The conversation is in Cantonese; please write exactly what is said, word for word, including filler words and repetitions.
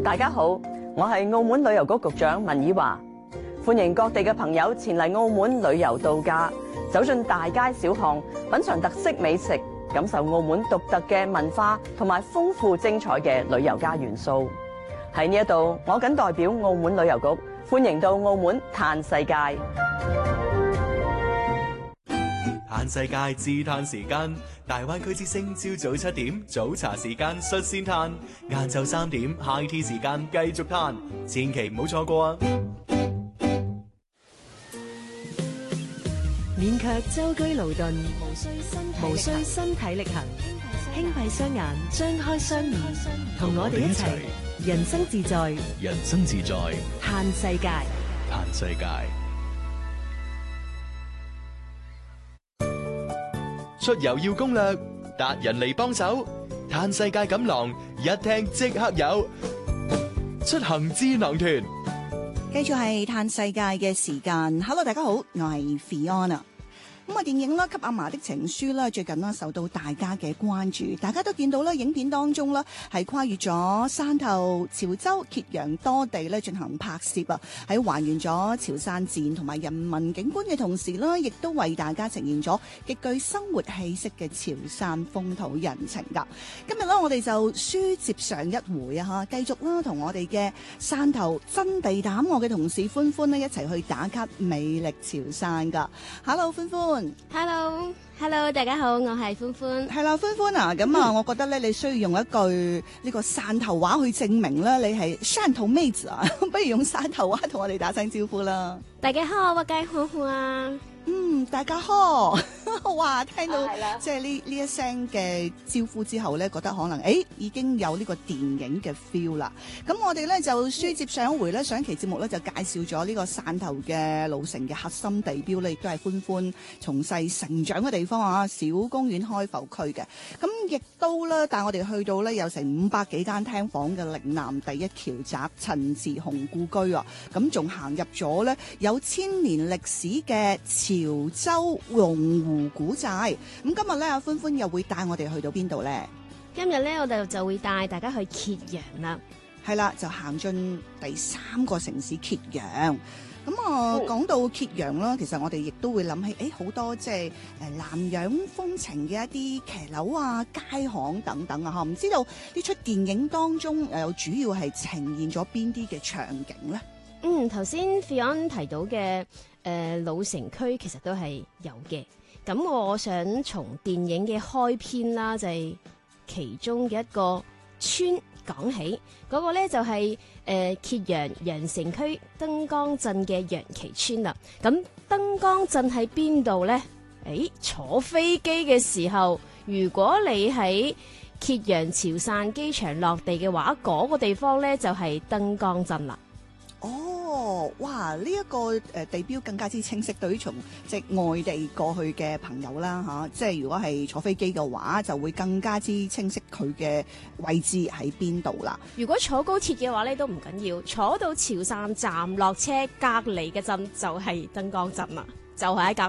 大家好，我係澳門旅遊局局長文以華，歡迎各地嘅朋友前嚟澳門旅遊度假，走進大街小巷，品嘗特色美食，感受澳門獨特嘅文化同埋豐富精彩嘅旅遊加元素。喺呢一度，我謹代表澳門旅遊局歡迎到澳門嘆世界。 嘆世界自嘆時間，大灣區之聲朝早七點早茶時間率先嘆，晏晝三點 high tea 時間繼續嘆，千祈唔好錯過啊！ 免卻舟車勞頓，無需身體力行，輕閉雙眼，張開雙耳，同我哋一齊人生自在， 人生自在， 嘆世界， 嘆世界。出遊要攻略，達人嚟幫手，嘆世界錦囊一聽即刻有，出行智囊團。 繼續係嘆世界嘅時間。Hello， 大家好，我係 Fiona。咁啊，電影啦《給阿嫲的情書》啦，最近啦受到大家嘅關注，大家都見到啦，影片當中啦係跨越咗汕頭、潮州、揭陽多地咧進行拍攝啊，喺還原咗潮汕自然同埋人文景觀嘅同時啦，亦都為大家呈現咗極具生活氣息嘅潮汕風土人情噶。今日咧，我哋就書接上一回啊，嚇，繼續啦，同我哋嘅汕頭真地膽我嘅同事歡歡呢一齊去打卡美麗潮汕噶。Hello， 歡歡。 Hello，Hello， hello, 大家好，我係歡歡。 係啦，歡歡啊，咁啊，我覺得咧，你需要用一句呢個汕頭話去證明咧，你係汕頭妹子啊，不如用汕頭話同我哋打聲招呼啦。 大家好，我係歡歡啊。 嗯，大家好，哇，聽到即係呢呢一聲嘅招呼之後咧，覺得可能誒已經有呢個電影嘅 feel 啦。咁我哋咧就書接上一回咧，上一期節目咧就介紹咗呢個汕頭嘅老城嘅核心地標咧，亦都係歡歡從細成長嘅地方啊，小公園開埠區嘅。咁亦都咧帶我哋去到咧有成五百幾間廳房嘅嶺南第一橋宅陳慈鴻故居啊。咁仲行入咗咧有千年歷史嘅潮州龍湖古寨。咁今日咧，阿歡歡又會帶我哋去到邊度咧？ 今日咧，我哋就會帶大家去揭陽啦。係啦，就行進第三個城市揭陽。咁啊，講、呃、到揭陽啦，其實我哋亦都會諗起，誒好多即係誒南洋風情嘅一啲騎樓啊、街巷等等啊，嚇，唔知道呢出電影當中誒主要係呈現咗邊啲嘅場景咧？ 嗯，頭先 Fion 提到嘅誒、呃、老城區其實都係有嘅。咁我想從電影嘅開篇啦，就係、是、其中嘅一個村講起，嗰、那個咧就係、是、誒、呃、揭陽陽城區燈江鎮嘅陽岐村啦。咁燈江鎮喺邊度咧？誒，坐飛機嘅時候，如果你喺揭陽潮汕機場落地嘅話，嗰、那個地方咧就係、是、燈江鎮啦。 哦，哇！呢、這、一個誒、呃、地標更加之清晰，對於從即係外地過去嘅朋友啦嚇、啊，即係如果係坐飛機嘅話，就會更加之清晰佢嘅位置喺邊度啦。 如果坐高鐵嘅話咧，都唔緊要，坐到潮汕站落車隔離嘅鎮就係燈江鎮啦，就係喺隔